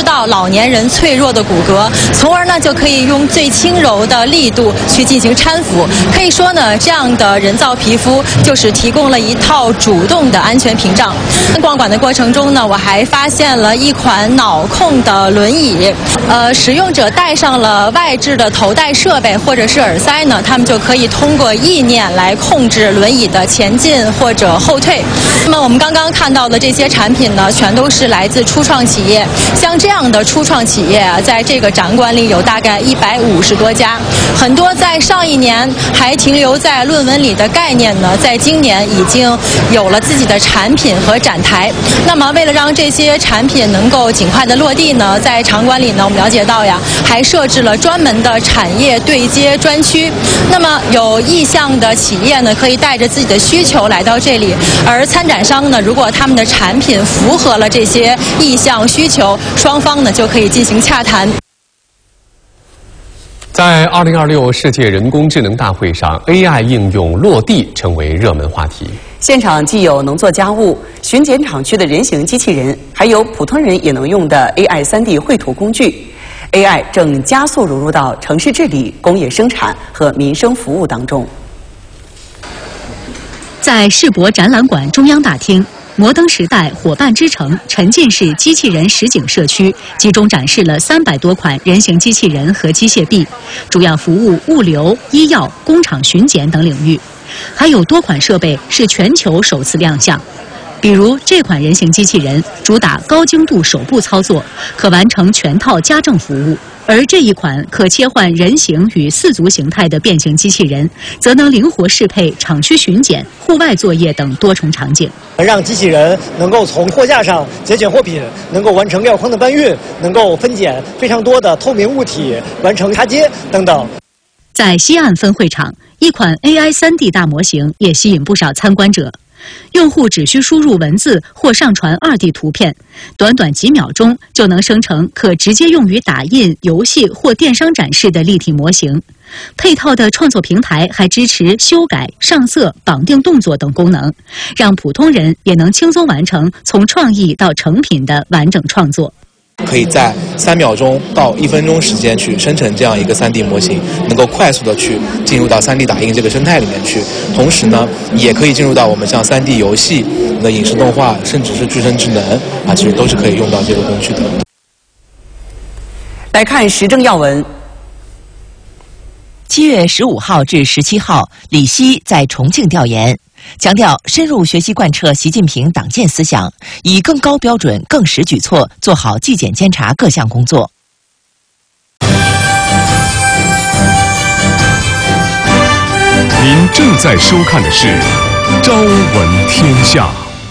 知道老年人脆弱的骨骼，从而呢就可以用最轻柔的力度去进行搀扶。可以说呢，这样的人造皮肤就是提供了一套主动的安全屏障。逛馆的过程中呢，我还发现了一款脑控的轮椅，使用者戴上了外置的头戴设备或者是耳塞呢，他们就可以通过意念来控制轮椅的前进或者后退。那么我们刚刚看到的这些产品呢，全都是来自初创企业。像这样的初创企业啊，在这个展馆里有大概150多家，很多在上一年还停留在论文里的概念呢，在今年已经有了自己的产品和展台。那么为了让这些产品能够尽快的落地呢，在场馆里呢，我们了解到呀，还设置了专门的产业对接专区。那么有意向的企业呢，可以带着自己的需求来到这里，而参展商呢，如果他们的产品符合了这些意向需求，双方呢就可以进行洽谈。 在2026世界人工智能大会上 ，AI 应用落地成为热门话题。 现场既有能做家务、巡检厂区的人形机器人，还有普通人也能用的 AI 3D 绘图工具。AI 正加速融入到城市治理、工业生产和民生服务当中。 在世博展览馆中央大厅，摩登时代伙伴之城沉浸式机器人实景社区集中展示了300多款人形机器人和机械臂，主要服务物流、医药、工厂巡检等领域。还有多款设备是全球首次亮相，比如这款人形机器人主打高精度手部操作，可完成全套家政服务。而这一款可切换人形与4足形态的变形机器人，则能灵活适配厂区巡检、户外作业等多重场景， 让机器人能够从货架上节选货品，能够完成料筐的搬运，能够分拣非常多的透明物体，完成插接等等。 在西岸分会场，一款 AI 3D 大模型也吸引不少参观者。用户只需输入文字或上传2D 图片，短短几秒钟就能生成可直接用于打印、游戏或电商展示的立体模型。配套的创作平台还支持修改、上色、绑定动作等功能，让普通人也能轻松完成从创意到成品的完整创作。 可以在3秒钟到1分钟时间去生成这样一个3D 模型，能够快速的去进入到3D 打印这个生态里面去。同时呢，也可以进入到我们像3D 游戏、影视动画，甚至是具身智能啊，其实都是可以用到这个工具的。 来看时政要闻。 7月15号至17号，李希在重庆调研，强调深入学习贯彻习近平党建思想，以更高标准、更实举措做好纪检监察各项工作。 您正在收看的是《朝闻天下》。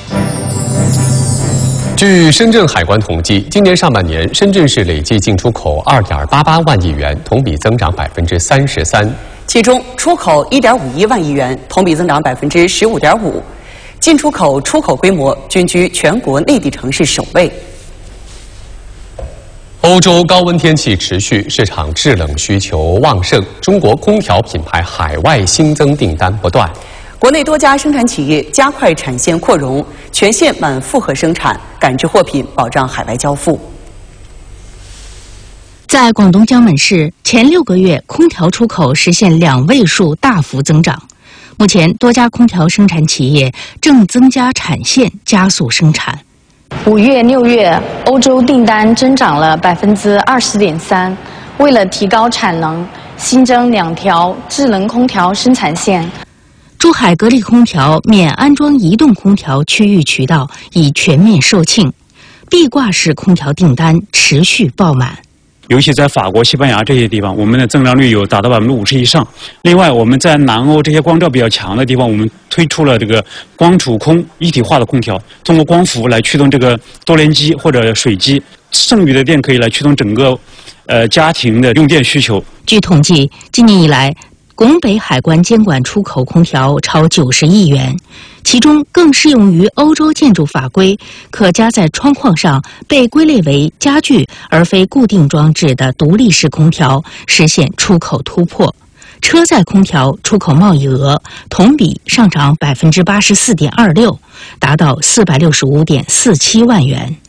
据深圳海关统计，今年上半年，深圳市累计进出口2.88万亿元，同比增长33%。 其中，出口1.51万亿元，同比增长15.5%；进出口、出口规模均居全国内地城市首位。 欧洲高温天气持续，市场制冷需求旺盛，中国空调品牌海外新增订单不断。 国内多家生产企业加快产线扩容，全线满负荷生产，赶制货品，保障海外交付。 在广东江门市，前6个月空调出口实现2位数大幅增长。目前，多家空调生产企业正增加产线，加速生产。 5月、6月，欧洲订单增长了20.3%。为了提高产能，新增2条智能空调生产线。 珠海格力空调免安装移动空调区域渠道已全面售罄，壁挂式空调订单持续爆满。 尤其在法国、西班牙这些地方，我们的增长率有达到50%以上。另外，我们在南欧这些光照比较强的地方，我们推出了这个光储空一体化的空调，通过光伏来驱动这个多联机或者水机，剩余的电可以来驱动整个家庭的用电需求。 据统计，今年以来，拱北海关监管出口空调超90亿元，其中更适用于欧洲建筑法规，可加在窗框上被归类为家具而非固定装置的独立式空调实现出口突破。车载空调出口贸易额同比上涨84.26%，达到465.47万元。